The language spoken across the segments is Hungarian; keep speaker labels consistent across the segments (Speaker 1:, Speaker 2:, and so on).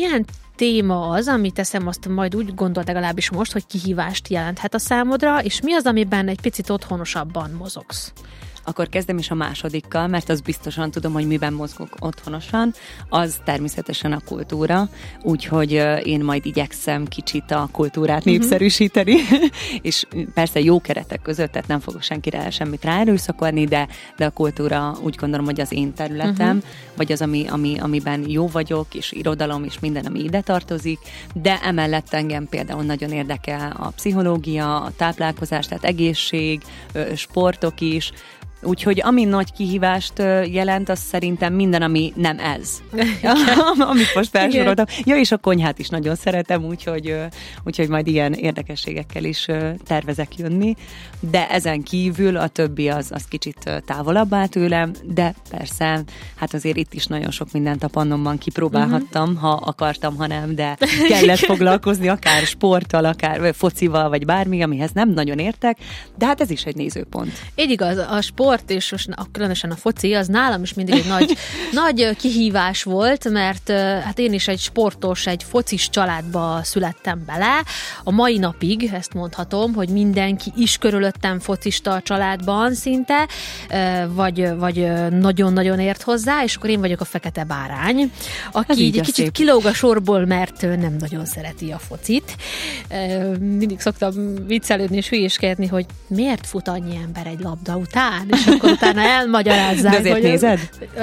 Speaker 1: milyen téma az, amit teszem, azt majd úgy gondolt legalábbis most, hogy kihívást jelenthet a számodra, és mi az, amiben egy picit otthonosabban mozogsz?
Speaker 2: Akkor kezdem is a másodikkal, mert az biztosan tudom, hogy miben mozgok otthonosan, az természetesen a kultúra, úgyhogy én majd igyekszem kicsit a kultúrát népszerűsíteni, és persze jó keretek között, tehát nem fogok senkire semmit ráerőszakolni, de a kultúra úgy gondolom, hogy az én területem, vagy az, amiben jó vagyok, és irodalom, és minden, ami ide tartozik, de emellett engem például nagyon érdekel a pszichológia, a táplálkozás, tehát egészség, sportok is. Úgyhogy ami nagy kihívást jelent, az szerintem minden, ami nem ez. Amit most felsoroltam. Ja, és a konyhát is nagyon szeretem, úgyhogy majd ilyen érdekességekkel is tervezek jönni. De ezen kívül a többi az kicsit távolabb áll tőlem, de persze, hát azért itt is nagyon sok mindent a pannomban kipróbálhattam, ha akartam, ha nem, de kellett foglalkozni akár sporttal, akár focival, vagy bármi, amihez nem nagyon értek, de hát ez is egy nézőpont.
Speaker 1: Így igaz, a sport és különösen a foci, az nálam is mindig egy nagy kihívás volt, mert hát én is egy sportos, egy focis családba születtem bele. A mai napig ezt mondhatom, hogy mindenki is körülöttem focista a családban szinte, vagy nagyon-nagyon ért hozzá, és akkor én vagyok a fekete bárány, aki így egy kicsit kilóg a sorból, mert nem nagyon szereti a focit. Mindig szoktam viccelődni és hülyéskedni, hogy miért fut annyi ember egy labda után, és akkor utána elmagyarázzák.
Speaker 2: De azért hogy nézed?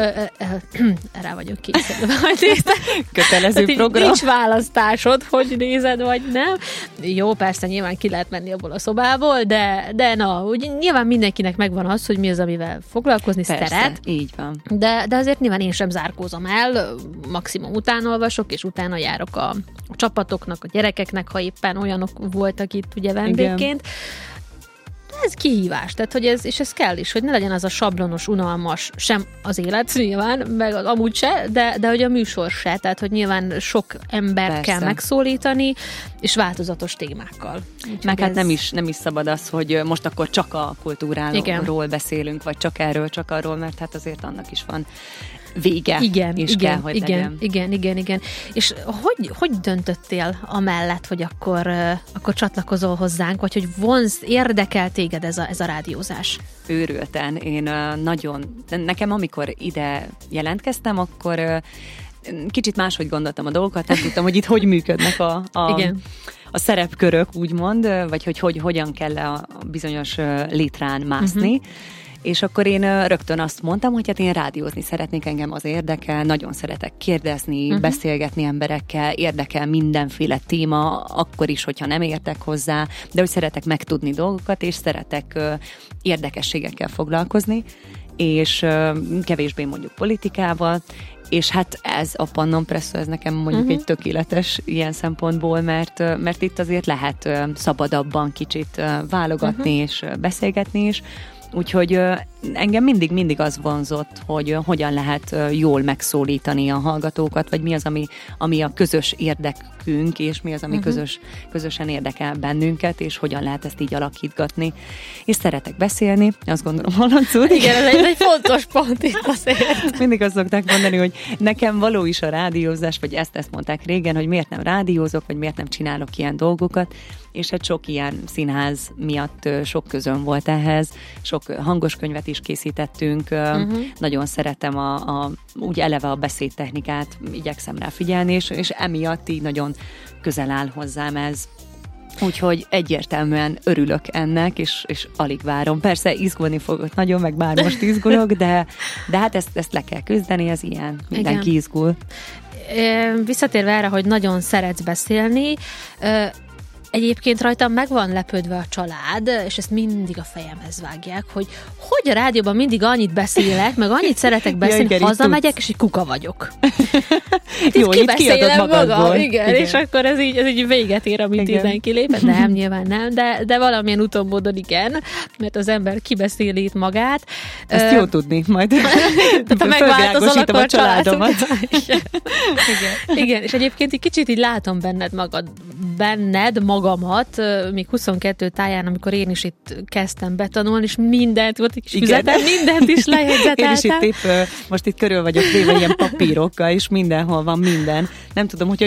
Speaker 1: Rá vagyok kényszerülve.
Speaker 2: Kötelező program.
Speaker 1: Nincs választásod, hogy nézed, vagy nem. Jó, persze, nyilván ki lehet menni abból a szobából, de na, úgy nyilván mindenkinek megvan az, hogy mi az, amivel foglalkozni szeret.
Speaker 2: Így van.
Speaker 1: De azért nyilván én sem zárkózom el, maximum utánolvasok, és utána járok a csapatoknak, a gyerekeknek, ha éppen olyanok voltak itt ugye vendégként. Igen. Ez kihívás, tehát hogy ez kell is, hogy ne legyen az a sablonos, unalmas, sem az élet nyilván, meg amúgy se, de hogy a műsor se, tehát hogy nyilván sok embert kell megszólítani, és változatos témákkal. Úgyhogy
Speaker 2: meg hát nem is szabad az, hogy most akkor csak a kultúráról beszélünk, vagy csak erről, csak arról, mert hát azért annak is van vége.
Speaker 1: Igen.
Speaker 2: Legyen.
Speaker 1: Igen. És hogy döntöttél amellett, hogy akkor csatlakozol hozzánk, vagy hogy érdekel téged ez a rádiózás?
Speaker 2: Őrülten. Én nekem amikor ide jelentkeztem, akkor kicsit máshogy gondoltam a dolgokat, nem tudtam, hogy itt hogy működnek a szerepkörök, úgymond, vagy hogy hogyan kell a bizonyos létrán mászni. És akkor én rögtön azt mondtam, hogy hát én rádiózni szeretnék, engem az érdekel, nagyon szeretek kérdezni, beszélgetni emberekkel, érdekel mindenféle téma, akkor is, hogyha nem értek hozzá, de hogy szeretek megtudni dolgokat, és szeretek érdekességekkel foglalkozni, és kevésbé mondjuk politikával, és hát ez a Pannon Presszó, ez nekem mondjuk egy tökéletes ilyen szempontból, mert itt azért lehet szabadabban kicsit válogatni és beszélgetni is. Úgyhogy engem mindig az vonzott, hogy hogyan lehet jól megszólítani a hallgatókat, vagy mi az, ami a közös érdekünk, és mi az, ami közösen érdekel bennünket, és hogyan lehet ezt így alakítgatni. És szeretek beszélni, azt gondolom hallatszódik.
Speaker 1: Igen, ez egy fontos pont itt azért.
Speaker 2: Mindig azt szokták mondani, hogy nekem való is a rádiózás, vagy ezt mondták régen, hogy miért nem rádiózok, vagy miért nem csinálok ilyen dolgokat, és hát sok ilyen színház miatt sok közön volt ehhez, sok hangos könyvet is készítettünk, nagyon szeretem úgy eleve a beszédtechnikát, igyekszem rá figyelni, és emiatt így nagyon közel áll hozzám ez. Úgyhogy egyértelműen örülök ennek, és alig várom. Persze izgulni fogok nagyon, meg bár most izgulok, de hát ezt le kell küzdeni, ez ilyen, mindenki izgul.
Speaker 1: Visszatérve erre, hogy nagyon szeretsz beszélni, egyébként rajtam meg van lepődve a család, és ezt mindig a fejemhez vágják, hogy a rádióban mindig annyit beszélek, meg annyit szeretek beszélni, hazamegyek, és egy kuka vagyok.
Speaker 2: Jó, itt kiadod magadból.
Speaker 1: Igen, és akkor ez így véget ér, amit innen kilépett. Nem, nyilván nem, de valamilyen úton módon igen, mert az ember kibeszéli itt magát.
Speaker 2: Ezt jó tudni, majd
Speaker 1: ha megváltozol, akkor
Speaker 2: a családomat.
Speaker 1: Igen, és egyébként egy kicsit így látom benned magamat, még 22 táján, amikor én is itt kezdtem betanulni, és mindent, volt egy kis füzetem, mindent is lejegyzeteltem.
Speaker 2: Én is most itt körül vagyok véve ilyen papírokkal, és mindenhol van minden. Nem tudom, hogy